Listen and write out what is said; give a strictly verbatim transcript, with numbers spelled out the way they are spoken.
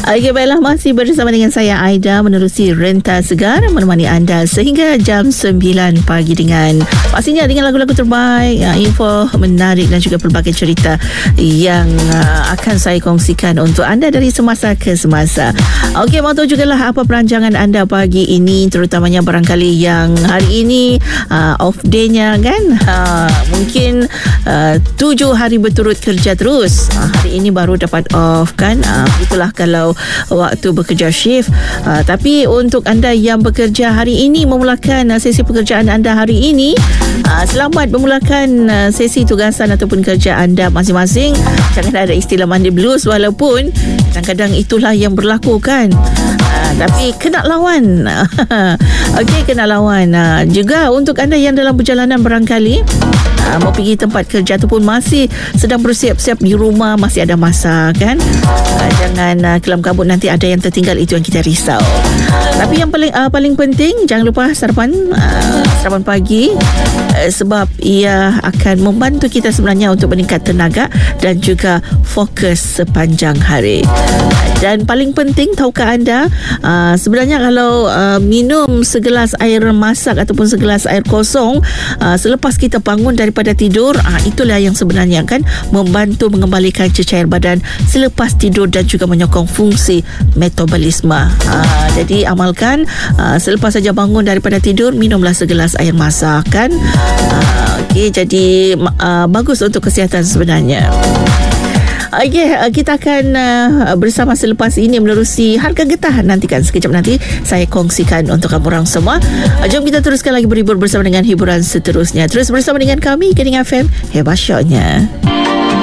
Okey, baiklah, masih bersama dengan saya Aida menerusi Rentas Segar menemani anda sehingga jam sembilan pagi dengan pastinya dengan lagu-lagu terbaik, info menarik dan juga pelbagai cerita yang akan saya kongsikan untuk anda dari semasa ke semasa. Okey, mahu tahu jugalah apa perancangan anda pagi ini, terutamanya barangkali yang hari ini uh, off day-nya kan, uh, mungkin uh, tujuh hari berturut kerja terus, uh, hari ini baru dapat off kan. Uh, itulah kalau waktu bekerja shift. Uh, tapi untuk anda yang bekerja hari ini, memulakan uh, sesi pekerjaan anda hari ini, uh, selamat memulakan uh, sesi tugasan ataupun kerja anda masing-masing. Jangan ada istilah mandi blues, walaupun kadang-kadang itulah yang berlaku kan. Uh, tapi kena lawan. Okey, kena lawan. Uh, juga untuk anda yang dalam perjalanan barangkali uh, mau pergi tempat kerja ataupun masih sedang bersiap-siap di rumah, masih ada masa kan. Uh, jangan uh, kelam kabut, nanti ada yang tertinggal, itu yang kita risau. Tapi yang paling uh, paling penting, jangan lupa sarapan uh, sarapan pagi, uh, sebab ia akan membantu kita sebenarnya untuk meningkat tenaga dan juga fokus sepanjang hari. Dan paling penting, tahukah anda, uh, sebenarnya kalau uh, minum segelas air masak ataupun segelas air kosong uh, selepas kita bangun daripada tidur, uh, itulah yang sebenarnya kan membantu mengembalikan cecair badan selepas tidur dan juga menyokong fungsi metabolisme. Uh, jadi amalkan, uh, selepas saja bangun daripada tidur, minumlah segelas air masak kan. Uh, Okey, jadi uh, bagus untuk kesihatan sebenarnya. Okey, kita akan uh, bersama selepas ini menerusi Harga Getah. Nantikan sekejap nanti saya kongsikan untuk kamu orang semua. Uh, jom kita teruskan lagi berhibur bersama dengan hiburan seterusnya. Terus bersama dengan kami, Kening F M, hebat syoknya.